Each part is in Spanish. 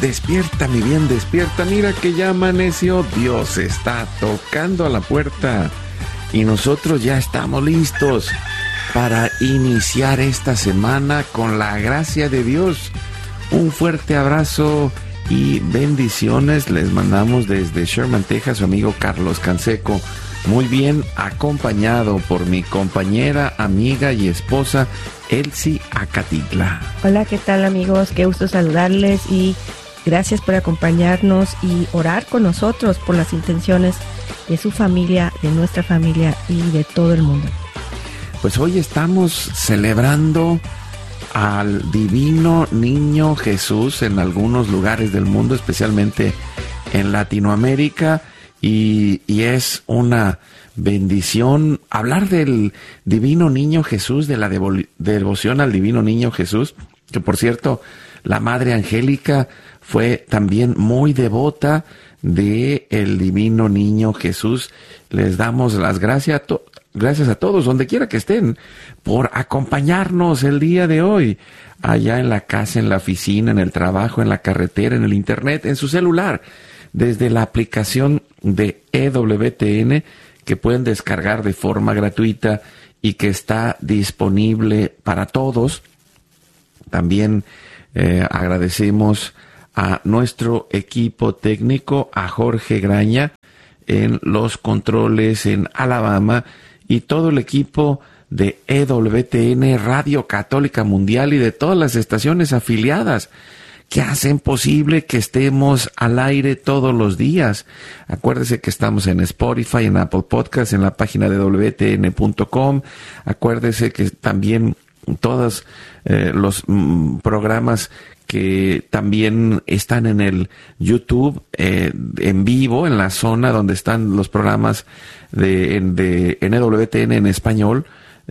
Despierta, mi bien, despierta. Mira que ya amaneció. Dios está tocando a la puerta y nosotros ya estamos listos para iniciar esta semana con la gracia de Dios. Un fuerte abrazo y bendiciones les mandamos desde Sherman, Texas, su amigo Carlos Canseco. Muy bien acompañado por mi compañera, amiga y esposa Elsie Acatitla. Hola, ¿qué tal, amigos? Qué gusto saludarles y gracias por acompañarnos y orar con nosotros por las intenciones de su familia, de nuestra familia y de todo el mundo. Pues hoy estamos celebrando al divino niño Jesús en algunos lugares del mundo, especialmente en Latinoamérica, y es una bendición hablar del divino niño Jesús, de la devoción al divino niño Jesús, que por cierto, la Madre Angélica fue también muy devota de el divino niño Jesús. Les damos las gracias a todos, donde quiera que estén, por acompañarnos el día de hoy, allá en la casa, en la oficina, en el trabajo, en la carretera, en el internet, en su celular, desde la aplicación de EWTN, que pueden descargar de forma gratuita y que está disponible para todos. También agradecemos a nuestro equipo técnico, a Jorge Graña en los controles en Alabama, y todo el equipo de EWTN, Radio Católica Mundial, y de todas las estaciones afiliadas que hacen posible que estemos al aire todos los días. Acuérdese que estamos en Spotify, en Apple Podcasts, en la página de WTN.com. Acuérdese que también todos los programas que también están en el YouTube en vivo, en la zona donde están los programas en EWTN en español,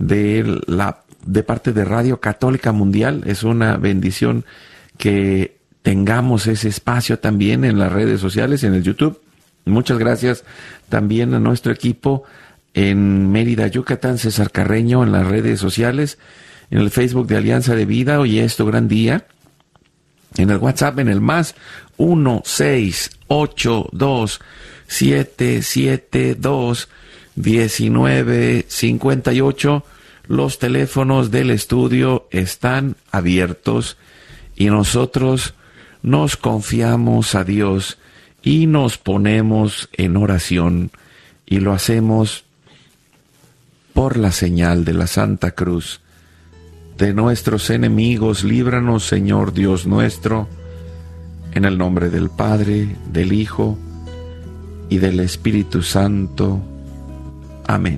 de parte de Radio Católica Mundial. Es una bendición que tengamos ese espacio también en las redes sociales, en el YouTube. Muchas gracias también a nuestro equipo en Mérida, Yucatán, César Carreño, en las redes sociales, en el Facebook de Alianza de Vida. Hoy es tu gran día. En el WhatsApp, en el más 1-682-772-1958. Los teléfonos del estudio están abiertos y nosotros nos confiamos a Dios y nos ponemos en oración, y lo hacemos por la señal de la Santa Cruz. De nuestros enemigos, líbranos, Señor Dios nuestro, en el nombre del Padre, del Hijo y del Espíritu Santo. Amén.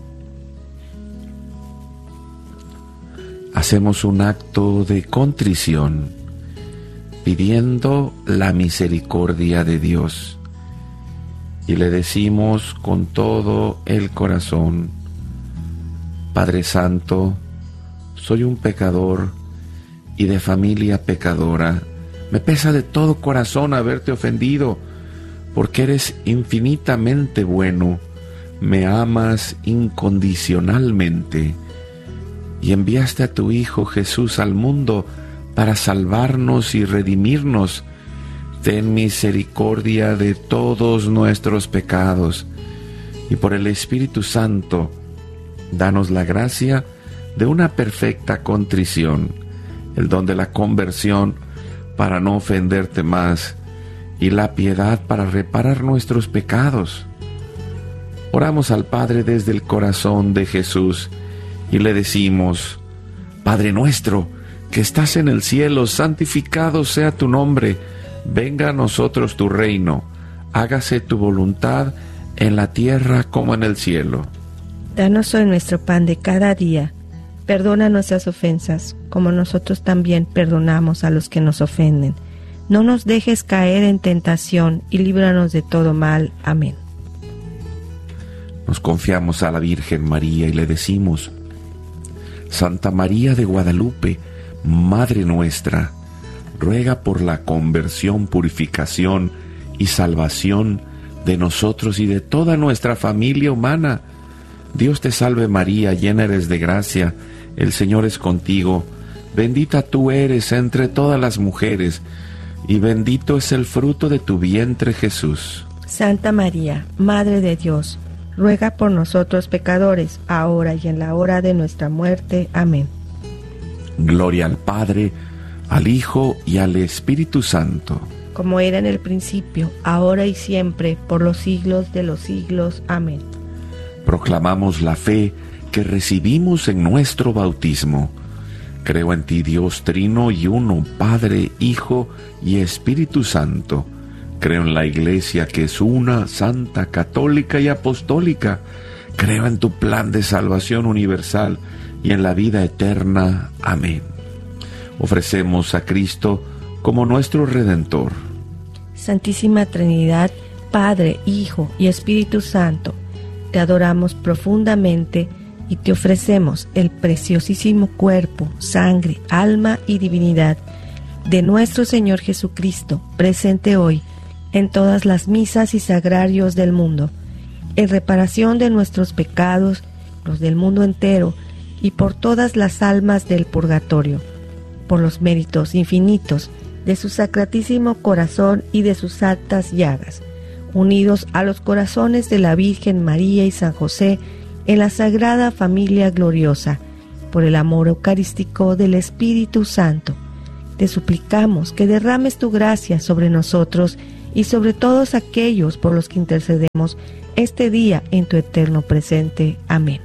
Hacemos un acto de contrición, pidiendo la misericordia de Dios, y le decimos con todo el corazón: Padre Santo, soy un pecador y de familia pecadora. Me pesa de todo corazón haberte ofendido, porque eres infinitamente bueno, me amas incondicionalmente, y enviaste a tu Hijo Jesús al mundo para salvarnos y redimirnos. Ten misericordia de todos nuestros pecados, y por el Espíritu Santo, danos la gracia de una perfecta contrición, el don de la conversión para no ofenderte más, y la piedad para reparar nuestros pecados. Oramos al Padre desde el corazón de Jesús y le decimos: Padre nuestro, que estás en el cielo, santificado sea tu nombre. Venga a nosotros tu reino. Hágase tu voluntad en la tierra como en el cielo. Danos hoy nuestro pan de cada día. Perdona nuestras ofensas, como nosotros también perdonamos a los que nos ofenden. No nos dejes caer en tentación y líbranos de todo mal. Amén. Nos confiamos a la Virgen María y le decimos: Santa María de Guadalupe, Madre nuestra, ruega por la conversión, purificación y salvación de nosotros y de toda nuestra familia humana. Dios te salve María, llena eres de gracia, el Señor es contigo. Bendita tú eres entre todas las mujeres, y bendito es el fruto de tu vientre, Jesús. Santa María, Madre de Dios, ruega por nosotros pecadores, ahora y en la hora de nuestra muerte. Amén. Gloria al Padre, al Hijo y al Espíritu Santo. Como era en el principio, ahora y siempre, por los siglos de los siglos. Amén. Proclamamos la fe que recibimos en nuestro bautismo. Creo en ti, Dios Trino y Uno, Padre, Hijo y Espíritu Santo. Creo en la Iglesia que es una, santa, católica y apostólica. Creo en tu plan de salvación universal y en la vida eterna. Amén. Ofrecemos a Cristo como nuestro Redentor. Santísima Trinidad, Padre, Hijo y Espíritu Santo, te adoramos profundamente y te ofrecemos el preciosísimo cuerpo, sangre, alma y divinidad de nuestro Señor Jesucristo, presente hoy en todas las misas y sagrarios del mundo, en reparación de nuestros pecados, los del mundo entero, y por todas las almas del purgatorio, por los méritos infinitos de su sacratísimo corazón y de sus santas llagas, unidos a los corazones de la Virgen María y San José, en la Sagrada Familia Gloriosa, por el amor eucarístico del Espíritu Santo. Te suplicamos que derrames tu gracia sobre nosotros y sobre todos aquellos por los que intercedemos este día en tu eterno presente. Amén.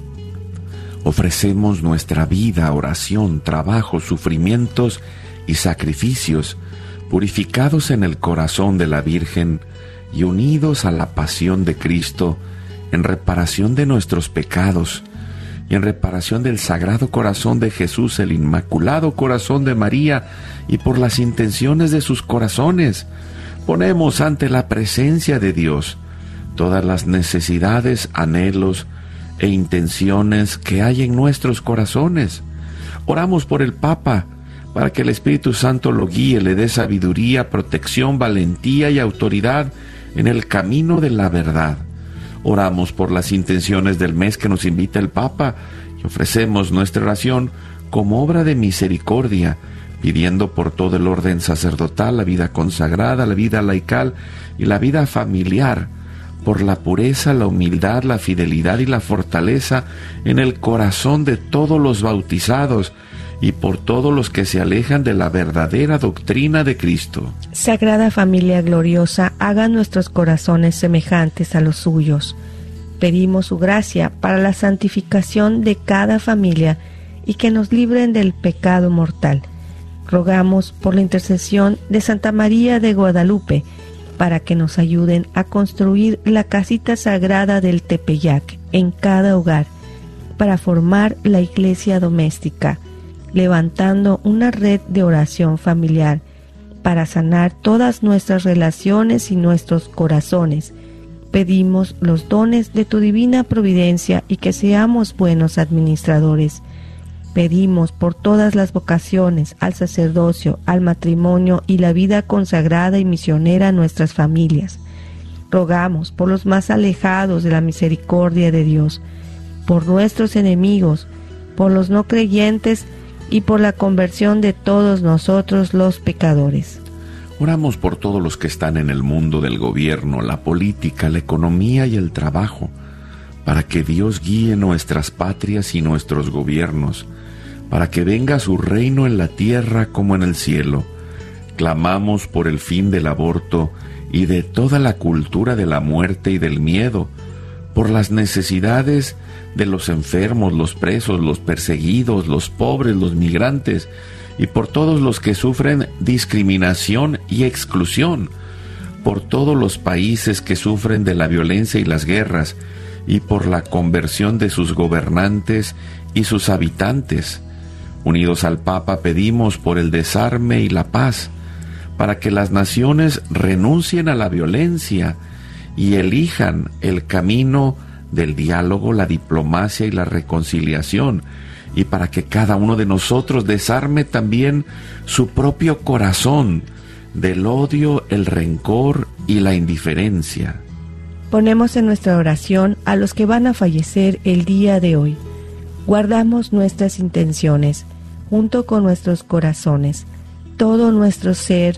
Ofrecemos nuestra vida, oración, trabajo, sufrimientos y sacrificios, purificados en el corazón de la Virgen y unidos a la pasión de Cristo, en reparación de nuestros pecados y en reparación del Sagrado Corazón de Jesús, el Inmaculado Corazón de María, y por las intenciones de sus corazones. Ponemos ante la presencia de Dios todas las necesidades, anhelos e intenciones que hay en nuestros corazones. Oramos por el Papa, para que el Espíritu Santo lo guíe, le dé sabiduría, protección, valentía y autoridad en el camino de la verdad. Oramos por las intenciones del mes que nos invita el Papa y ofrecemos nuestra oración como obra de misericordia, pidiendo por todo el orden sacerdotal, la vida consagrada, la vida laical y la vida familiar, por la pureza, la humildad, la fidelidad y la fortaleza en el corazón de todos los bautizados y por todos los que se alejan de la verdadera doctrina de Cristo. Sagrada Familia Gloriosa, haga nuestros corazones semejantes a los suyos. Pedimos su gracia para la santificación de cada familia y que nos libren del pecado mortal. Rogamos por la intercesión de Santa María de Guadalupe para que nos ayuden a construir la casita sagrada del Tepeyac en cada hogar, para formar la iglesia doméstica, levantando una red de oración familiar para sanar todas nuestras relaciones y nuestros corazones. Pedimos los dones de tu divina providencia y que seamos buenos administradores. Pedimos por todas las vocaciones, al sacerdocio, al matrimonio y la vida consagrada y misionera a nuestras familias. Rogamos por los más alejados de la misericordia de Dios, por nuestros enemigos, por los no creyentes y por la conversión de todos nosotros los pecadores. Oramos por todos los que están en el mundo del gobierno, la política, la economía y el trabajo, para que Dios guíe nuestras patrias y nuestros gobiernos, para que venga su reino en la tierra como en el cielo. Clamamos por el fin del aborto y de toda la cultura de la muerte y del miedo, por las necesidades de los enfermos, los presos, los perseguidos, los pobres, los migrantes, y por todos los que sufren discriminación y exclusión, por todos los países que sufren de la violencia y las guerras, y por la conversión de sus gobernantes y sus habitantes. Unidos al Papa pedimos por el desarme y la paz, para que las naciones renuncien a la violencia y elijan el camino del diálogo, la diplomacia y la reconciliación, y para que cada uno de nosotros desarme también su propio corazón del odio, el rencor y la indiferencia. Ponemos en nuestra oración a los que van a fallecer el día de hoy. Guardamos nuestras intenciones, junto con nuestros corazones, todo nuestro ser,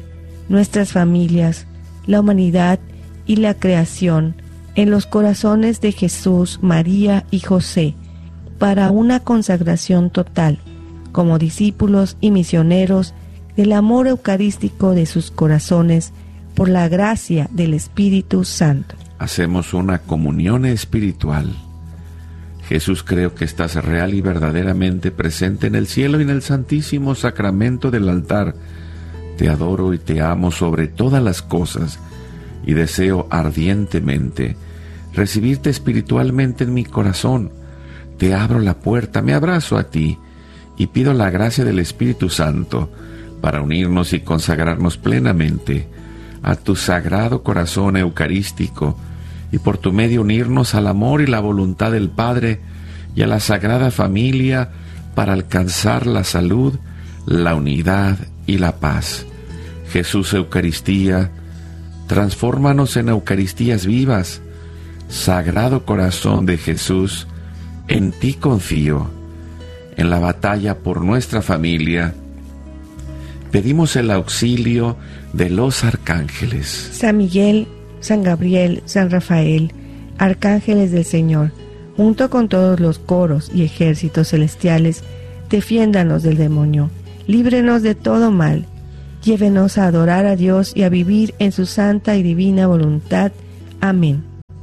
nuestras familias, la humanidad y la creación en los corazones de Jesús, María y José, para una consagración total, como discípulos y misioneros del amor eucarístico de sus corazones, por la gracia del Espíritu Santo. Hacemos una comunión espiritual. Jesús, creo que estás real y verdaderamente presente en el cielo y en el santísimo sacramento del altar. Te adoro y te amo sobre todas las cosas y deseo ardientemente recibirte espiritualmente en mi corazón. Te abro la puerta, me abrazo a ti y pido la gracia del Espíritu Santo para unirnos y consagrarnos plenamente a tu sagrado corazón eucarístico y por tu medio unirnos al amor y la voluntad del Padre y a la Sagrada Familia para alcanzar la salud, la unidad y la paz. Jesús Eucaristía, transfórmanos en Eucaristías vivas. Sagrado Corazón de Jesús, en ti confío. En la batalla por nuestra familia, pedimos el auxilio de los arcángeles. San Miguel, San Gabriel, San Rafael, arcángeles del Señor, junto con todos los coros y ejércitos celestiales, defiéndanos del demonio, líbrenos de todo mal, llévenos a adorar a Dios y a vivir en su santa y divina voluntad. Amén.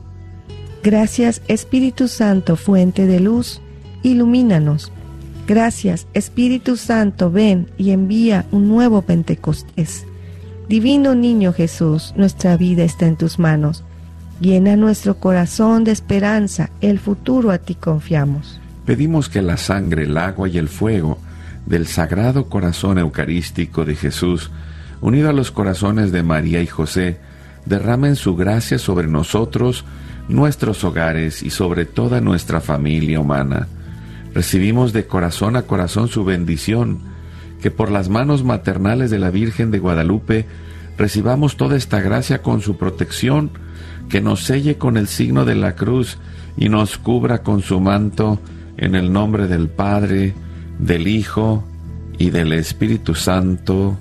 Gracias, Espíritu Santo, fuente de luz, ilumínanos. Gracias, Espíritu Santo, ven y envía un nuevo Pentecostés. Divino Niño Jesús, nuestra vida está en tus manos. Llena nuestro corazón de esperanza, el futuro a ti confiamos. Pedimos que la sangre, el agua y el fuego del Sagrado Corazón Eucarístico de Jesús, unido a los corazones de María y José, derramen su gracia sobre nosotros, nuestros hogares y sobre toda nuestra familia humana. Recibimos de corazón a corazón su bendición, que por las manos maternales de la Virgen de Guadalupe recibamos toda esta gracia con su protección, que nos selle con el signo de la cruz y nos cubra con su manto, en el nombre del Padre, del Hijo y del Espíritu Santo.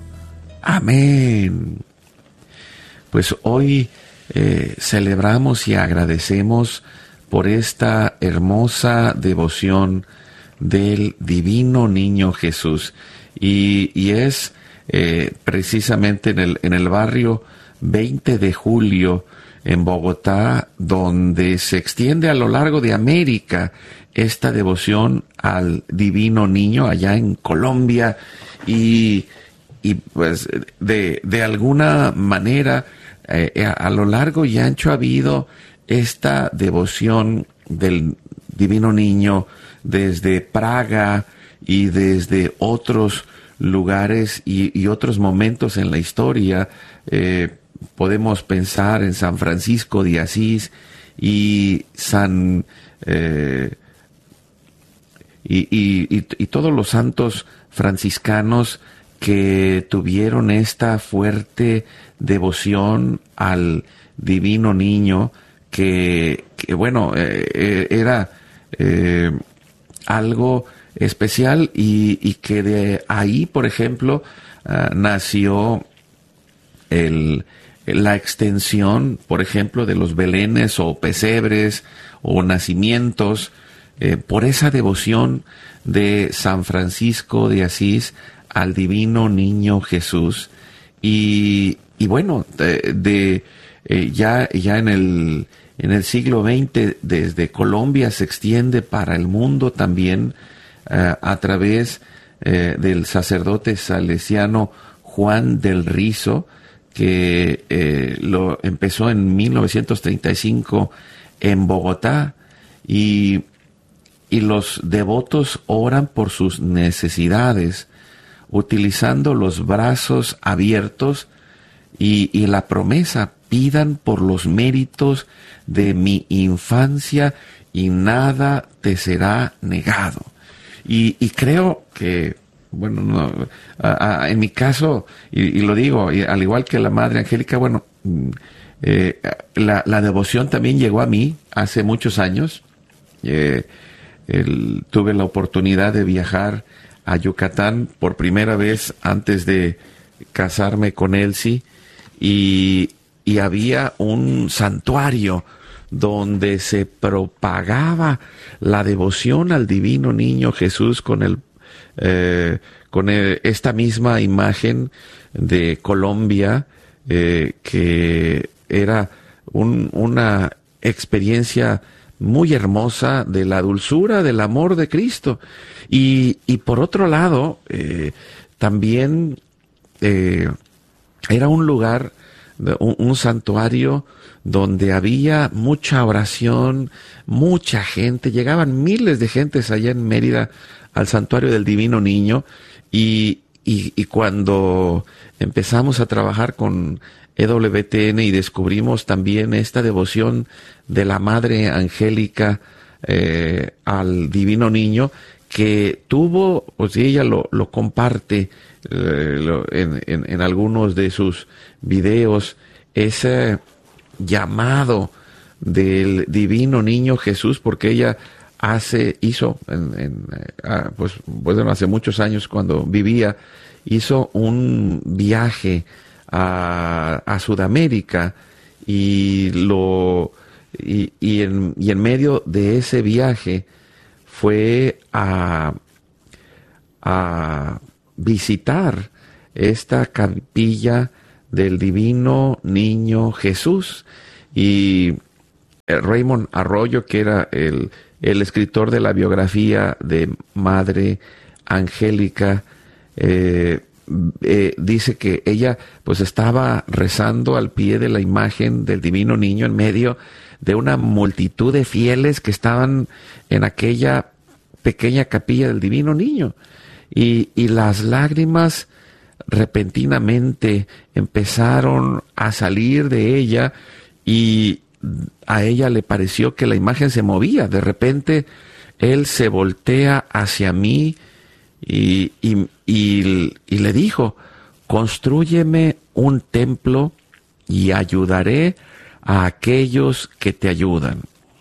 Amén. Pues hoy celebramos y agradecemos por esta hermosa devoción del Divino Niño Jesús, y es precisamente en el barrio 20 de Julio en Bogotá, donde se extiende a lo largo de América esta devoción al Divino Niño, allá en Colombia, y pues de alguna manera a lo largo y ancho ha habido esta devoción del Divino Niño desde Praga y desde otros lugares y otros momentos en la historia. Podemos pensar en San Francisco de Asís y y todos los santos franciscanos que tuvieron esta fuerte devoción al Divino Niño, que bueno, era algo especial, y que de ahí, por ejemplo, nació la extensión, por ejemplo, de los belenes o pesebres o nacimientos, por esa devoción de San Francisco de Asís al Divino Niño Jesús. Y bueno, ya en el siglo XX, desde Colombia se extiende para el mundo también, a través del sacerdote salesiano Juan del Rizo, que lo empezó en 1935 en Bogotá, y los devotos oran por sus necesidades, utilizando los brazos abiertos y la promesa: pidan por los méritos de mi infancia y nada te será negado. Y creo que, bueno, en mi caso, y lo digo, al igual que la Madre Angélica, bueno, la devoción también llegó a mí hace muchos años. Tuve la oportunidad de viajar a Yucatán por primera vez antes de casarme con Elsie, y había un santuario donde se propagaba la devoción al divino niño Jesús con esta misma imagen de Colombia, que era una experiencia muy hermosa de la dulzura del amor de Cristo. Y por otro lado, también era un lugar, un santuario donde había mucha oración, mucha gente, llegaban miles de gentes allá en Mérida al santuario del Divino Niño, y cuando empezamos a trabajar con EWTN y descubrimos también esta devoción de la Madre Angélica al Divino Niño, que tuvo, pues ella lo comparte en algunos de sus videos, ese llamado del Divino Niño Jesús, porque ella hizo hace muchos años, cuando vivía, hizo un viaje a Sudamérica, y en medio de ese viaje fue a visitar esta capilla del Divino Niño Jesús. Y Raymond Arroyo, que era el escritor de la biografía de Madre Angélica, dice que ella pues estaba rezando al pie de la imagen del Divino Niño en medio de una multitud de fieles que estaban en aquella pequeña capilla del Divino Niño, y las lágrimas repentinamente empezaron a salir de ella, y a ella le pareció que la imagen se movía. De repente él se voltea hacia mí y le dijo: «Constrúyeme un templo y ayudaré a aquellos que te ayudan».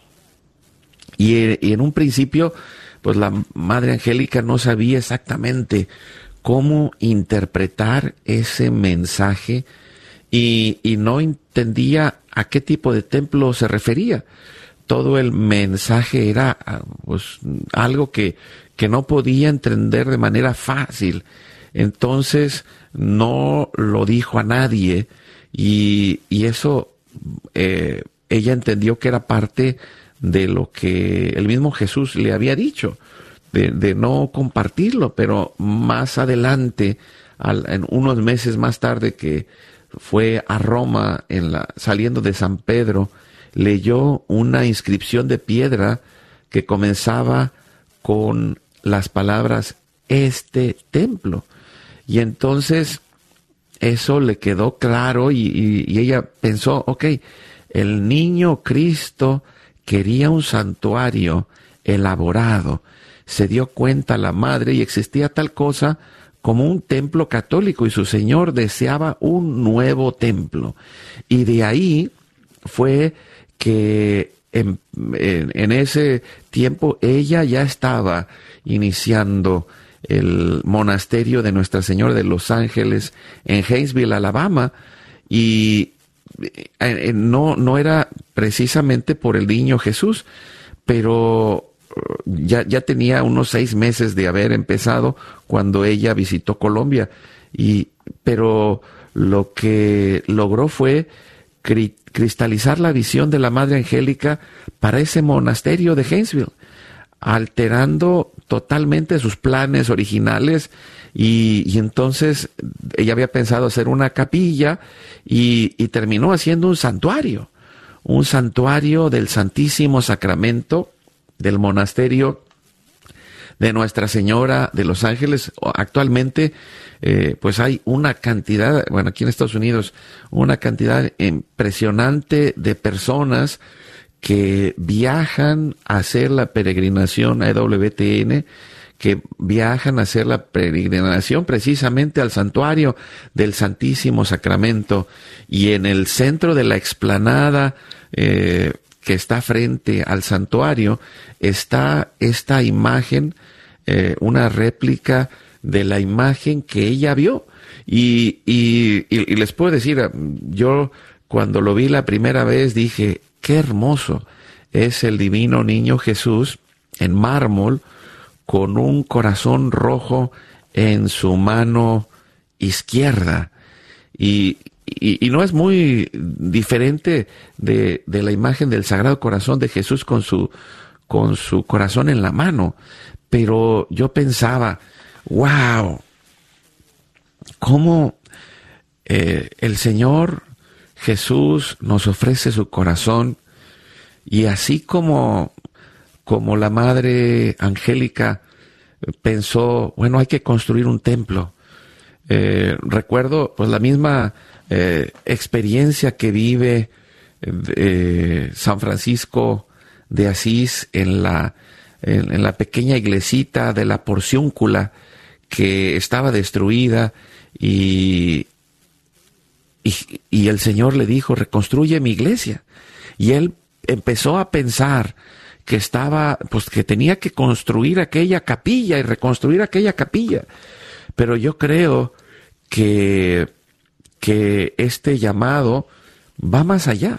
Y en un principio, pues la Madre Angélica no sabía exactamente cómo interpretar ese mensaje, y no entendía a qué tipo de templo se refería. Todo el mensaje era pues algo que no podía entender de manera fácil. Entonces no lo dijo a nadie, y eso ella entendió que era parte de lo que el mismo Jesús le había dicho, de no compartirlo. Pero más adelante, en unos meses más tarde, que fue a Roma, saliendo de San Pedro, leyó una inscripción de piedra que comenzaba con las palabras «este templo». Y entonces eso le quedó claro, y ella pensó: ok, el niño Cristo quería un santuario elaborado. Se dio cuenta la madre, y existía tal cosa como un templo católico, y su Señor deseaba un nuevo templo. Y de ahí fue que en ese tiempo ella ya estaba iniciando el monasterio de Nuestra Señora de los Ángeles en Hayesville, Alabama, y no era precisamente por el niño Jesús, pero ya tenía unos 6 meses de haber empezado cuando ella visitó Colombia, pero lo que logró fue cristalizar la visión de la Madre Angélica para ese monasterio de Hayesville, alterando totalmente sus planes originales, y entonces ella había pensado hacer una capilla, y terminó haciendo un santuario del Santísimo Sacramento del monasterio de Nuestra Señora de los Ángeles. Actualmente pues hay una cantidad, aquí en Estados Unidos, una cantidad impresionante de personas que viajan a hacer la peregrinación a EWTN, que viajan a hacer la peregrinación precisamente al santuario del Santísimo Sacramento. Y en el centro de la explanada que está frente al santuario está esta imagen, una réplica de la imagen que ella vio. Y y les puedo decir, yo cuando lo vi la primera vez dije, qué hermoso es el divino niño Jesús en mármol, con un corazón rojo en su mano izquierda. Y no es muy diferente de la imagen del Sagrado Corazón de Jesús con su corazón en la mano. Pero yo pensaba, wow, cómo el Señor Jesús nos ofrece su corazón, y así como la Madre Angélica pensó, bueno, hay que construir un templo. Recuerdo pues la misma experiencia que vive San Francisco de Asís en la pequeña iglesita de la Porciúncula, que estaba destruida, y el Señor le dijo, reconstruye mi iglesia. Y él empezó a pensar que que tenía que construir aquella capilla y reconstruir aquella capilla. Pero yo creo que este llamado va más allá.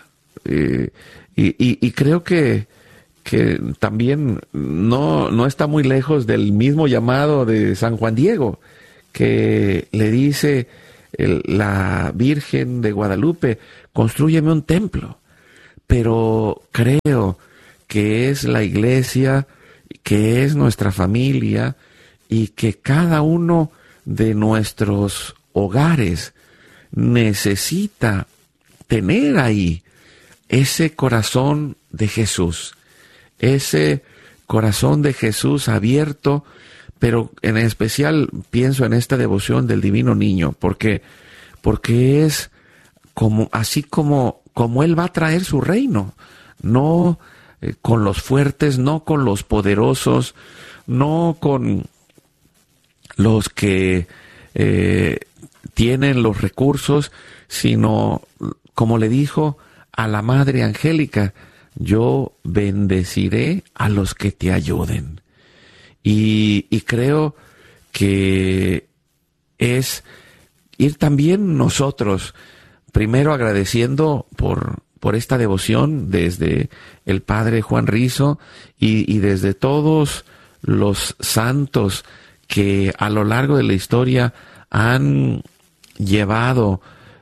Y creo que también no está muy lejos del mismo llamado de San Juan Diego, que le dice la Virgen de Guadalupe, constrúyeme un templo. Pero creo que es la iglesia, que es nuestra familia, y que cada uno de nuestros hogares necesita tener ahí ese corazón de Jesús, ese corazón de Jesús abierto. Pero en especial pienso en esta devoción del Divino Niño, porque es así como Él va a traer su reino, no con los fuertes, no con los poderosos, no con los que tienen los recursos, sino como le dijo a la Madre Angélica, yo bendeciré a los que te ayuden. Y creo que es ir también nosotros, primero agradeciendo por esta devoción desde el Padre Juan Rizo y desde todos los santos que a lo largo de la historia han llevado,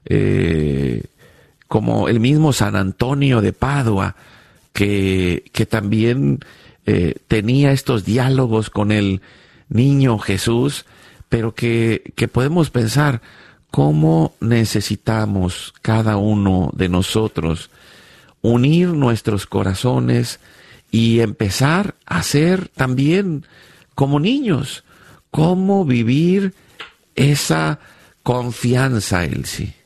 como el mismo San Antonio de Padua, que también tenía estos diálogos con el niño Jesús, pero que podemos pensar cómo necesitamos cada uno de nosotros unir nuestros corazones y empezar a ser también como niños, cómo vivir esa confianza, Elsie.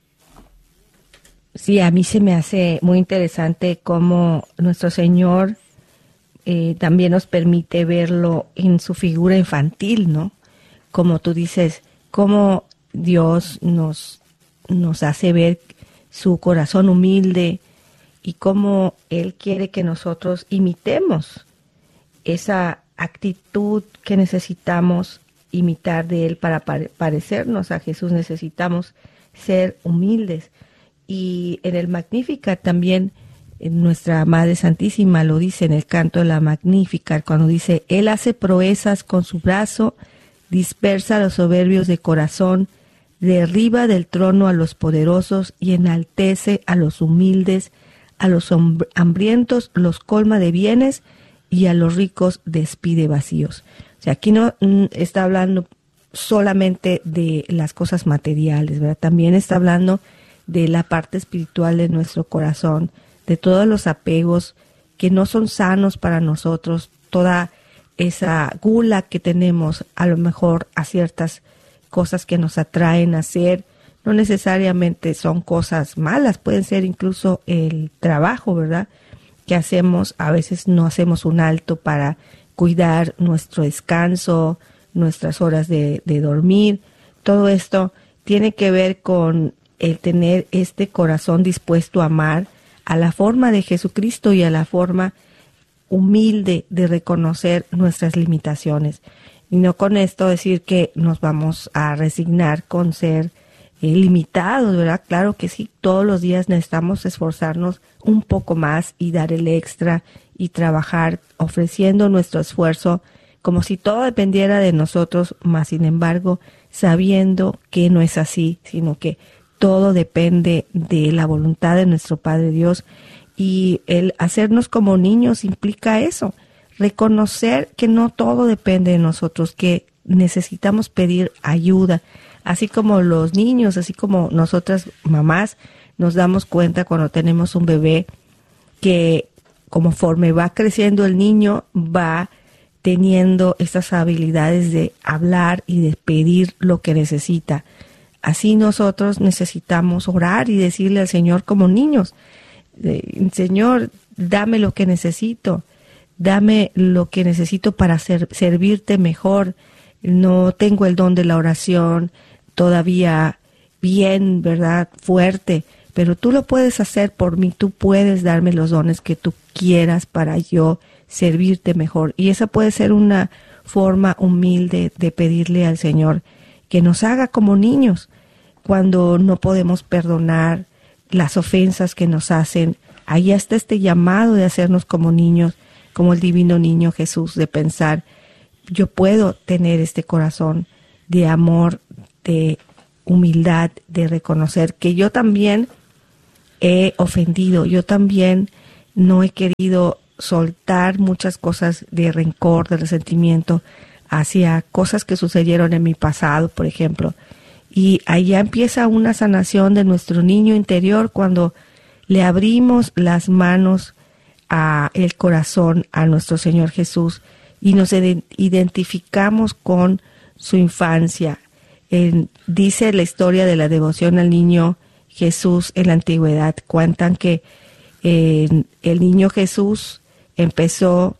Sí, a mí se me hace muy interesante cómo nuestro Señor también nos permite verlo en su figura infantil, ¿no? Como tú dices, cómo Dios nos hace ver su corazón humilde y cómo Él quiere que nosotros imitemos esa actitud que necesitamos imitar de Él para parecernos a Jesús. Necesitamos ser humildes. Y en el Magnificat también nuestra Madre Santísima lo dice en el canto de la Magnificat, cuando dice, Él hace proezas con su brazo, dispersa a los soberbios de corazón, derriba del trono a los poderosos y enaltece a los humildes, a los hambrientos los colma de bienes y a los ricos despide vacíos. O sea, aquí no está hablando solamente de las cosas materiales, ¿verdad? También está hablando de la parte espiritual de nuestro corazón, de todos los apegos que no son sanos para nosotros, toda esa gula que tenemos a lo mejor a ciertas cosas que nos atraen a hacer, no necesariamente son cosas malas, pueden ser incluso el trabajo, ¿verdad? Que hacemos, a veces no hacemos un alto para cuidar nuestro descanso, nuestras horas de dormir. Todo esto tiene que ver con el tener este corazón dispuesto a amar a la forma de Jesucristo y a la forma humilde de reconocer nuestras limitaciones. Y no con esto decir que nos vamos a resignar con ser limitados, ¿verdad? Claro que sí, todos los días necesitamos esforzarnos un poco más y dar el extra y trabajar ofreciendo nuestro esfuerzo como si todo dependiera de nosotros, mas sin embargo, sabiendo que no es así, sino que todo depende de la voluntad de nuestro Padre Dios. Y el hacernos como niños implica eso, reconocer que no todo depende de nosotros, que necesitamos pedir ayuda, así como los niños, así como nosotras mamás nos damos cuenta cuando tenemos un bebé que conforme va creciendo el niño va teniendo estas habilidades de hablar y de pedir lo que necesita. Así nosotros necesitamos orar y decirle al Señor como niños, Señor, dame lo que necesito, dame lo que necesito para servirte mejor. No tengo el don de la oración todavía bien, ¿verdad? Fuerte, pero tú lo puedes hacer por mí, tú puedes darme los dones que tú quieras para yo servirte mejor. Y esa puede ser una forma humilde de pedirle al Señor que nos haga como niños cuando no podemos perdonar las ofensas que nos hacen. Ahí está este llamado de hacernos como niños, como el divino niño Jesús, de pensar, yo puedo tener este corazón de amor, de humildad, de reconocer que yo también he ofendido, yo también no he querido soltar muchas cosas de rencor, de resentimiento hacia cosas que sucedieron en mi pasado, por ejemplo. Y allá empieza una sanación de nuestro niño interior cuando le abrimos las manos el corazón a nuestro Señor Jesús y nos identificamos con su infancia. Dice la historia de la devoción al niño Jesús en la antigüedad. Cuentan que el niño Jesús empezó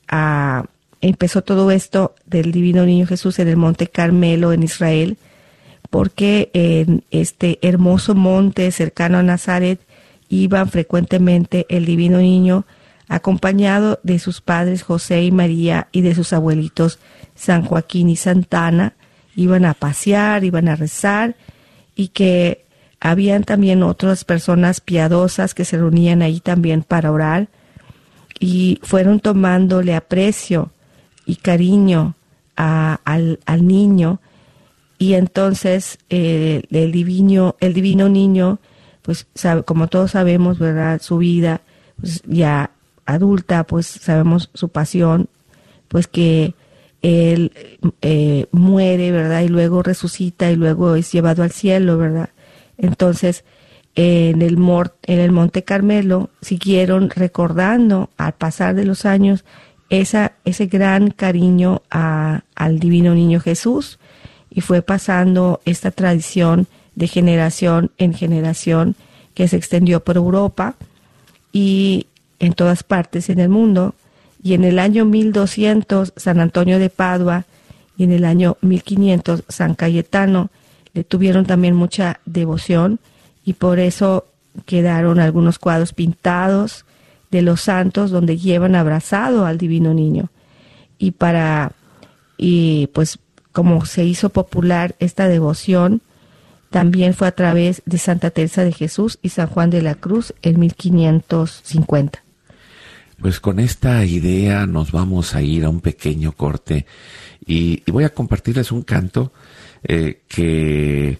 todo esto del divino niño Jesús en el monte Carmelo en Israel, porque en este hermoso monte cercano a Nazaret iban frecuentemente el divino niño acompañado de sus padres José y María y de sus abuelitos San Joaquín y Santa Ana. Iban a pasear, iban a rezar, y que habían también otras personas piadosas que se reunían ahí también para orar, y fueron tomándole aprecio y cariño al niño. Y entonces el divino niño, pues sabe, como todos sabemos, ¿verdad? Su vida, pues ya adulta, pues sabemos su pasión, pues que él muere, ¿verdad? Y luego resucita y luego es llevado al cielo, ¿verdad? Entonces en el Monte Carmelo siguieron recordando al pasar de los años ese gran cariño al divino niño Jesús, y fue pasando esta tradición de generación en generación que se extendió por Europa y en todas partes en el mundo. Y en el año 1200 San Antonio de Padua y en el año 1500 San Cayetano le tuvieron también mucha devoción, y por eso quedaron algunos cuadros pintados de los santos donde llevan abrazado al divino niño. Y pues como se hizo popular esta devoción, también fue a través de Santa Teresa de Jesús y San Juan de la Cruz en 1550. Pues con esta idea nos vamos a ir a un pequeño corte y voy a compartirles un canto que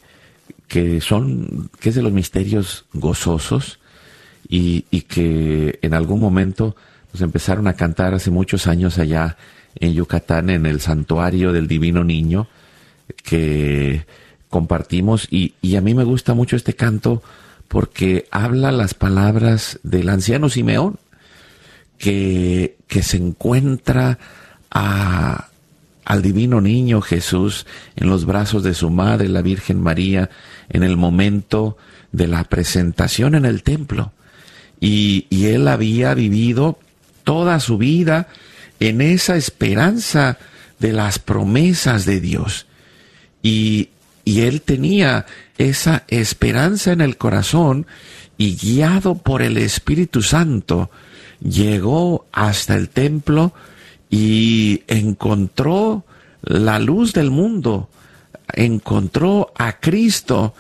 es de los misterios gozosos y que en algún momento pues empezaron a cantar hace muchos años allá en Yucatán, en el santuario del Divino Niño, que compartimos, y a mí me gusta mucho este canto porque habla las palabras del anciano Simeón, que se encuentra al Divino Niño Jesús en los brazos de su madre, la Virgen María, en el momento de la presentación en el templo. Y él había vivido toda su vida en esa esperanza de las promesas de Dios. Y él tenía esa esperanza en el corazón, y guiado por el Espíritu Santo, llegó hasta el templo y encontró la luz del mundo, encontró a Cristo,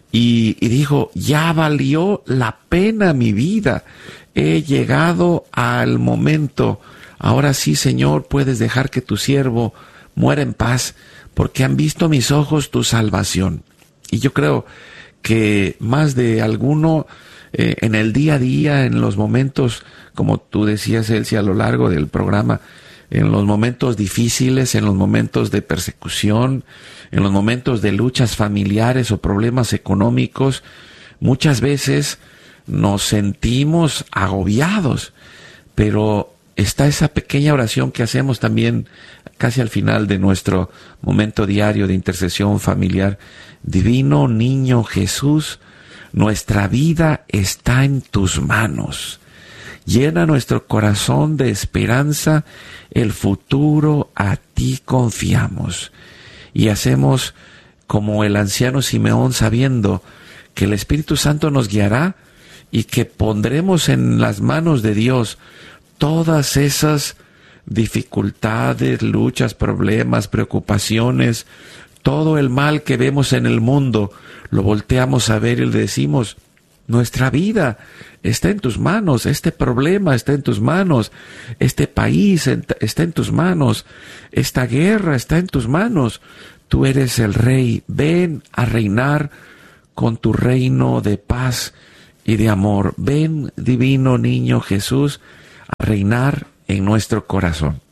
y dijo, ya valió la pena mi vida, he llegado al momento, ahora sí, Señor, puedes dejar que tu siervo muera en paz, porque han visto mis ojos tu salvación. Y yo creo que más de alguno en el día a día, en los momentos, como tú decías, Elsie, a lo largo del programa, en los momentos difíciles, en los momentos de persecución, en los momentos de luchas familiares o problemas económicos, muchas veces nos sentimos agobiados, pero está esa pequeña oración que hacemos también casi al final de nuestro momento diario de intercesión familiar. Divino Niño Jesús, nuestra vida está en tus manos. Llena nuestro corazón de esperanza, el futuro a ti confiamos. Y hacemos como el anciano Simeón, sabiendo que el Espíritu Santo nos guiará y que pondremos en las manos de Dios todas esas dificultades, luchas, problemas, preocupaciones, todo el mal que vemos en el mundo, lo volteamos a ver y le decimos, nuestra vida está en tus manos, este problema está en tus manos, este país está en tus manos, esta guerra está en tus manos, tú eres el Rey, ven a reinar con tu reino de paz y de amor, ven, divino Niño Jesús, a reinar en nuestro corazón.